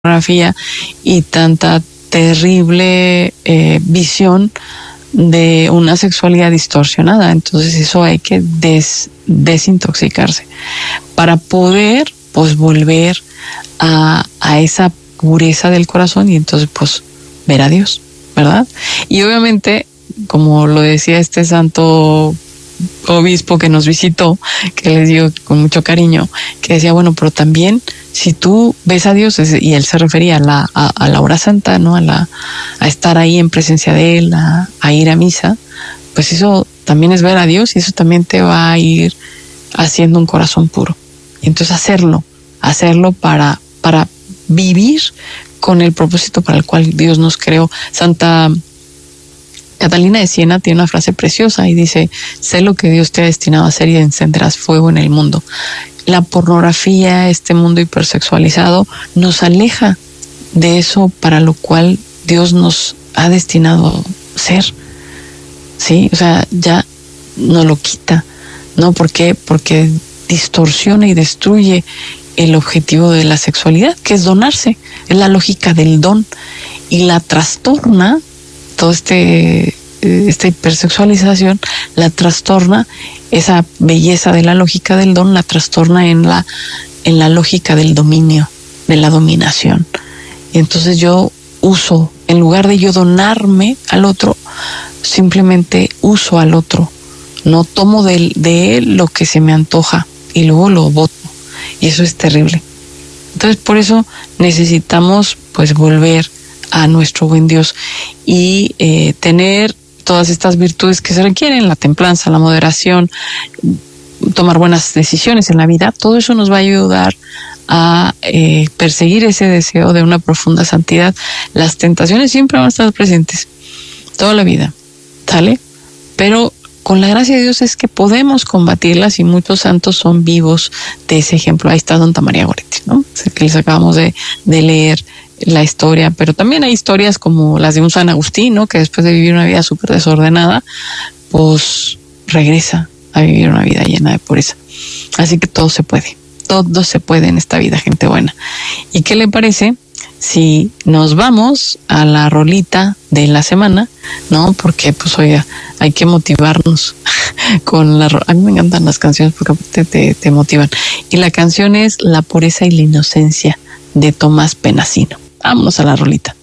pornografía y tanta terrible visión de una sexualidad distorsionada. Entonces eso hay que desintoxicarse para poder pues volver a esa pureza del corazón y entonces pues ver a Dios, ¿verdad? Y obviamente, como lo decía este santo obispo que nos visitó, que les digo con mucho cariño, que decía, bueno, pero también si tú ves a Dios, y él se refería a la hora santa, ¿no? A estar ahí en presencia de él, a ir a misa, pues eso también es ver a Dios y eso también te va a ir haciendo un corazón puro. Y entonces hacerlo para vivir con el propósito para el cual Dios nos creó. Santa Catalina de Siena tiene una frase preciosa y dice: sé lo que Dios te ha destinado a hacer y encenderás fuego en el mundo. La pornografía, este mundo hipersexualizado, nos aleja de eso para lo cual Dios nos ha destinado a ser. ¿Sí? O sea, ya no lo quita, ¿no? ¿Por qué? Porque distorsiona y destruye el objetivo de la sexualidad, que es donarse. Es la lógica del don y la trastorna. Todo esta hipersexualización la trastorna, esa belleza de la lógica del don la trastorna en la lógica del dominio, de la dominación. Y entonces yo uso, en lugar de yo donarme al otro, simplemente uso al otro, no tomo de él lo que se me antoja y luego lo boto, y eso es terrible. Entonces por eso necesitamos pues volver a nuestro buen Dios y tener todas estas virtudes que se requieren: la templanza, la moderación, tomar buenas decisiones en la vida. Todo eso nos va a ayudar a perseguir ese deseo de una profunda santidad. Las tentaciones siempre van a estar presentes toda la vida, ¿sale? Pero con la gracia de Dios es que podemos combatirlas y muchos santos son vivos de ese ejemplo. Ahí está Santa María Goretti, ¿no? Que les acabamos de leer la historia, pero también hay historias como las de un San Agustín, ¿no? Que después de vivir una vida súper desordenada, pues regresa a vivir una vida llena de pureza. Así que todo se puede en esta vida, gente buena. ¿Y qué le parece si nos vamos a la rolita de la semana, ¿no? Porque pues oiga, hay que motivarnos con a mí me encantan las canciones porque te motivan. Y la canción es La pureza y la inocencia, de Tomás Penasino. Vámonos a la rolita.